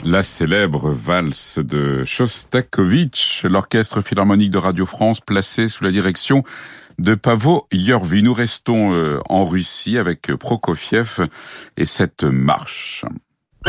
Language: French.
La célèbre valse de Chostakovitch, l'orchestre philharmonique de Radio France placé sous la direction de Pavo Yorvi. Nous restons en Russie avec Prokofiev et cette marche.